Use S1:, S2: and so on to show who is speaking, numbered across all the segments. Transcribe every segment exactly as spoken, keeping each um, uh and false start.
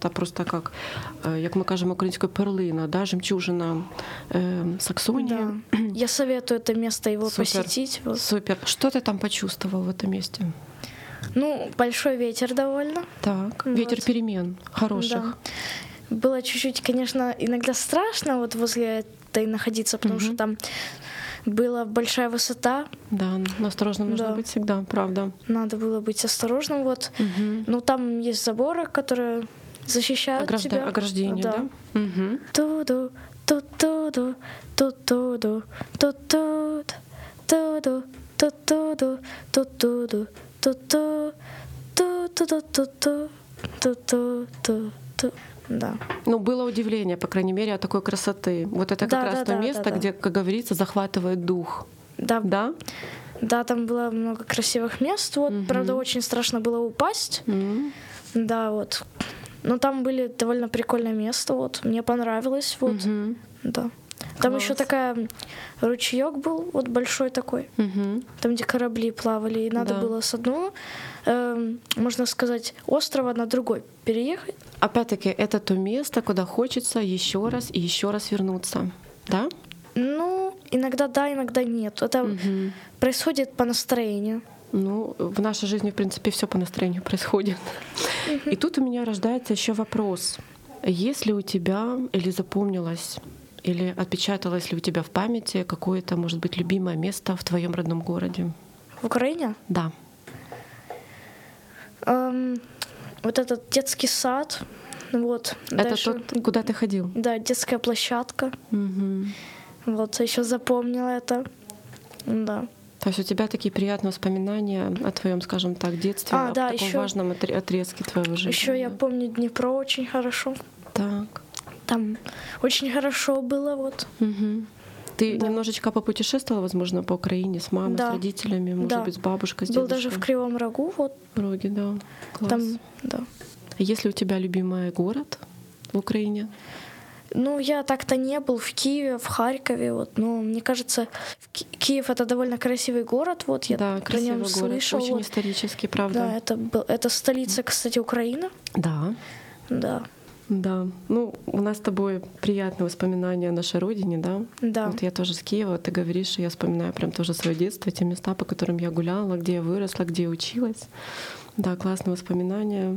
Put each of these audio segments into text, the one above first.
S1: это просто как, е, як ми кажемо українською, перлина, да, жемчужина е, Саксонии.
S2: Да. Я советую это место его
S1: Супер.
S2: посетить. Вот.
S1: Супер. Что ты там почувствовал в этом месте?
S2: Ну, большой ветер довольно.
S1: Так,
S2: Вот.
S1: ветер перемен хороших.
S2: Да. Было чуть-чуть, конечно, иногда страшно вот возле этой находиться, потому
S1: Мгм.
S2: что там была большая высота,
S1: Да, но осторожно нужно
S2: Да.
S1: быть всегда, правда.
S2: надо было быть осторожным. Вот.
S1: Мгм.
S2: Но там есть заборы, которые защищают
S1: Огражда-
S2: тебя.
S1: Ограждение, да? Мгм.
S2: Ту-ду, ту-ту-ду, ту-ту-ду, ту-тут, ту-ду, ту-ту-ду, ту-ту-ду, ту-ту, ту-ту-ду-ту-ту, ту-ту-ту-ту. Да.
S1: Ну, было удивление, по крайней мере, от такой красоты. Вот это как
S2: Да,
S1: раз
S2: да,
S1: то
S2: да,
S1: место,
S2: да, да.
S1: где, как говорится, захватывает дух.
S2: Да,
S1: Да?
S2: да, там было много красивых мест. Вот,
S1: Мгм.
S2: правда, очень страшно было упасть.
S1: М.
S2: Да, вот. Но там были довольно прикольное место. Вот, мне понравилось. Вот,
S1: Мгм.
S2: да. Там
S1: Класс.
S2: еще такая ручеек был, вот большой такой.
S1: Мгм.
S2: Там, где корабли плавали, и надо
S1: Да.
S2: было с одного, эм, можно сказать, острова на другой переехать.
S1: Опять-таки, это то место, куда хочется еще раз и еще раз вернуться. Да?
S2: Ну, иногда да, иногда нет. Это
S1: Мгм.
S2: происходит по настроению.
S1: Ну, в нашей жизни, в принципе, все по настроению происходит. И тут у меня рождается еще вопрос. Есть ли у тебя или запомнилось, или отпечаталось ли у тебя в памяти какое-то, может быть, любимое место в твоем родном городе?
S2: В Украине
S1: Да.
S2: эм, вот этот детский сад, вот.
S1: Это
S2: дальше-
S1: тот, куда ты ходил?
S2: Да, детская площадка.
S1: Мгм.
S2: Вот, еще запомнила это. Да.
S1: То есть у тебя такие приятные воспоминания о твоем, скажем так, детстве,
S2: А,
S1: о
S2: да,
S1: таком
S2: ещё-
S1: важном отре- отрезке твоего жизни.
S2: Еще я помню Днепро очень хорошо.
S1: Так.
S2: Там очень хорошо было, вот.
S1: Мгм. Ты
S2: Да.
S1: немножечко попутешествовала, возможно, по Украине с мамой,
S2: Да.
S1: с родителями, может
S2: Да.
S1: быть, с бабушкой, с
S2: Был
S1: дедушкой?
S2: даже в Кривом Рогу, вот.
S1: Роги, да. Класс.
S2: Там, да.
S1: Есть ли у тебя любимый город в Украине?
S2: Ну, я так-то не был в Киеве, в Харькове, вот. Но мне кажется, в Ки- Киев это довольно красивый город, вот. Я
S1: Да,
S2: про него
S1: красивый город,
S2: слышал.
S1: очень
S2: вот.
S1: исторический,
S2: Да,
S1: правда.
S2: это, был, это столица, кстати, Украины.
S1: Да,
S2: Да,
S1: да. Ну, у нас с тобой приятные воспоминания о нашей родине, да?
S2: да.
S1: Вот я тоже с Киева, ты говоришь, и я вспоминаю прям тоже свое детство, те места, по которым я гуляла, где я выросла, где я училась. Да, классные воспоминания.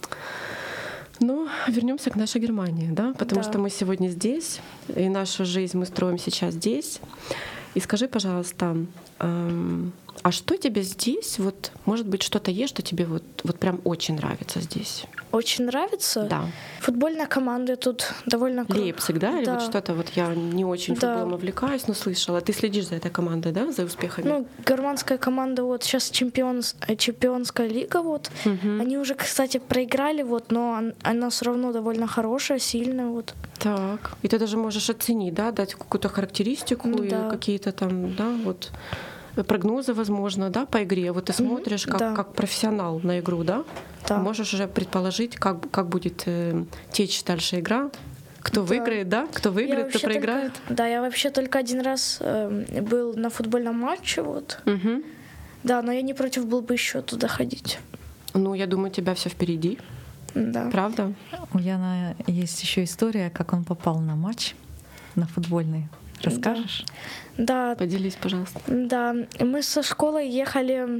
S1: Ну, вернемся к нашей Германии, да, потому
S2: Да.
S1: что мы сегодня здесь, и нашу жизнь мы строим сейчас здесь. И скажи, пожалуйста, эм, а что тебе здесь, вот, может быть, что-то есть, что тебе вот, вот прям очень нравится здесь?
S2: Очень нравится.
S1: Да.
S2: Футбольная команда тут довольно кру-
S1: Лейпциг, да? Или
S2: Да.
S1: вот что-то, вот я не очень
S2: Да.
S1: футболом увлекаюсь, но слышала. Ты следишь за этой командой, да, за успехами?
S2: Ну, германская команда, вот сейчас чемпионс, э, чемпионская лига, вот.
S1: Мгм.
S2: Они уже, кстати, проиграли, вот, но он- она все равно довольно хорошая, сильная, вот.
S1: Так. И ты даже можешь оценить, да, дать какую-то характеристику
S2: Ну
S1: и
S2: да.
S1: какие-то там, да, вот прогнозы, возможно, да, по игре. Вот ты смотришь как,
S2: да.
S1: как профессионал на игру, да?
S2: Да.
S1: Можешь уже предположить, как, как будет э, течь дальше игра, кто
S2: Да.
S1: выиграет, да, кто
S2: Я
S1: выиграет, кто
S2: вообще только-
S1: проиграет.
S2: да, я вообще только один раз э, был на футбольном матче, вот.
S1: Мгм.
S2: Да, но я не против был бы еще туда ходить.
S1: Ну, я думаю, у тебя все впереди,
S2: Да.
S1: правда?
S3: У Яна есть еще история, как он попал на матч, на футбольный. Расскажешь?
S2: Да,
S1: Поделись, пожалуйста.
S2: да. Мы со школой ехали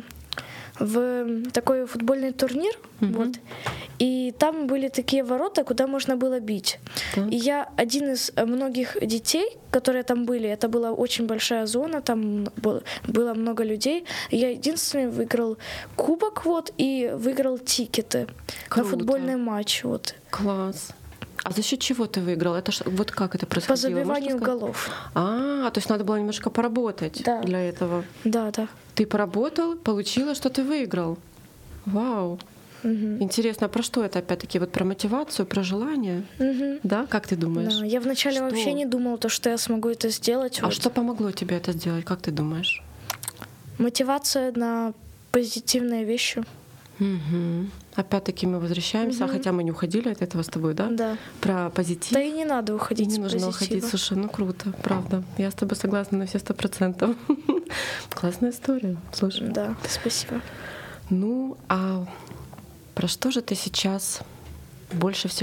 S2: в такой футбольный турнир,
S1: Мгм.
S2: вот. И там были такие ворота, куда можно было бить.
S1: Так.
S2: И я один из э, многих детей, которые там были, это была очень большая зона, там был- было много людей. И я единственный выиграл кубок, вот, и выиграл тикеты
S1: Круто.
S2: на футбольный матч, вот,
S1: Класс. А за счет чего ты выиграл? Это ж- вот как это
S2: по
S1: происходило?
S2: забиванию
S1: Можешь сказать?
S2: голов.
S1: А, то есть надо было немножко поработать
S2: Да.
S1: для этого.
S2: Да, да.
S1: Ты поработал, получила, что ты выиграл. Вау.
S2: Мгм.
S1: Интересно, а про что это опять-таки? Вот про мотивацию, про желание?
S2: Мгм.
S1: Да? Как ты думаешь?
S2: Да, я вначале
S1: Что?
S2: вообще не думала, то, что я смогу это сделать.
S1: А
S2: вот.
S1: что помогло тебе это сделать? Как ты думаешь?
S2: Мотивация на позитивные вещи.
S1: Мгм. Опять-таки мы возвращаемся,
S2: Мгм.
S1: хотя мы не уходили от этого с тобой, да?
S2: Да.
S1: Про позитив.
S2: Да и не надо
S1: И
S2: уходить
S1: не
S2: с
S1: нужно
S2: позитива.
S1: уходить. Слушай, ну круто, правда. Я с тобой согласна на все сто процентов. Классная история. Слушай.
S2: Да, спасибо.
S1: Ну, а про что же ты сейчас больше всего